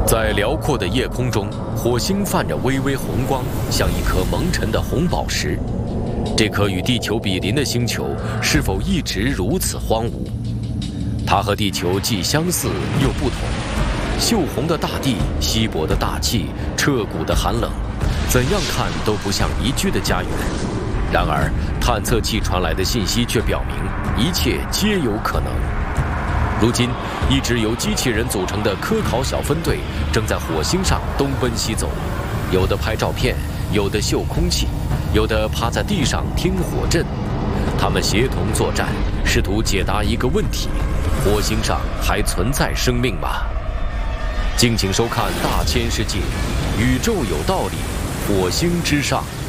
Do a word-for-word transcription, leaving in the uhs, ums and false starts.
在辽阔的夜空中，火星泛着微微红光，像一颗蒙尘的红宝石。这颗与地球比邻的星球，是否一直如此荒芜？它和地球既相似又不同。锈红的大地，稀薄的大气，彻骨的寒冷，怎样看都不像宜居的家园。然而，探测器传来的信息却表明，一切皆有可能。如今，一支由机器人组成的科考小分队正在火星上东奔西走，有的拍照片，有的嗅空气，有的趴在地上听火阵。他们协同作战，试图解答一个问题：火星上还存在生命吗？敬请收看《大千世界》，宇宙有道理，火星之上。